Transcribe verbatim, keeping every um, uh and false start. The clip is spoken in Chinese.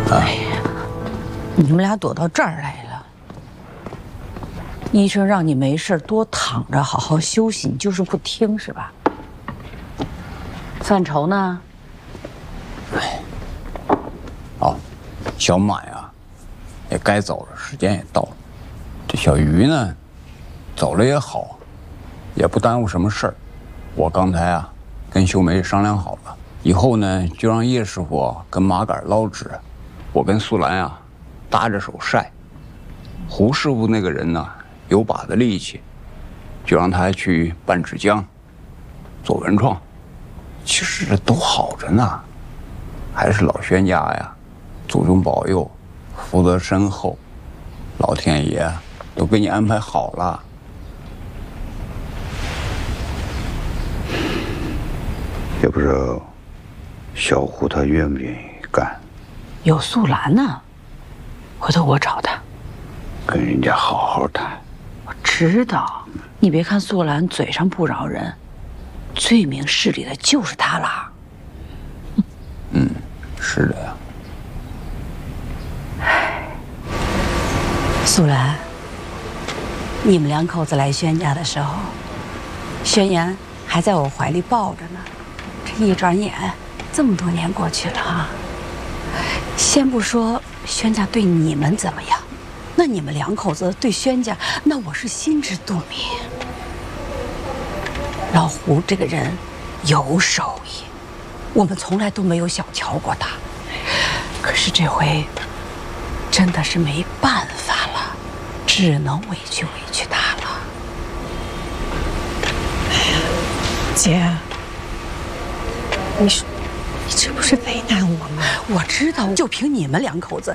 哎呀，你们俩躲到这儿来了。医生让你没事多躺着，好好休息，你就是不听是吧？范畴呢？ 哎，哦，小马呀，也该走了，时间也到了。这小鱼呢，走了也好，也不耽误什么事儿。我刚才啊，跟秀梅商量好了，以后呢，就让叶师傅跟马杆捞纸，我跟素兰啊，搭着手晒。胡师傅那个人呢，有把子力气，就让他去拌纸浆，做文创。其实这都好着呢，还是老宣家呀，祖宗保佑，福德深厚，老天爷都给你安排好了。 也不知道小胡他愿不愿意干。 有素兰呢，回头我找他， 跟人家好好谈。 我知道，你别看素兰嘴上不饶人，最明事理的就是他了。 嗯，是的呀。 素兰，你们两口子来轩家的时候，轩言还在我怀里抱着呢。这一转眼，这么多年过去了啊。先不说轩家对你们怎么样，那你们两口子对轩家，那我是心知肚明。老胡这个人有手艺，我们从来都没有小瞧过他。可是这回真的是没办法了，只能委屈委屈他了。 姐，你说，你这不是为难我吗？ 我知道，就凭你们两口子，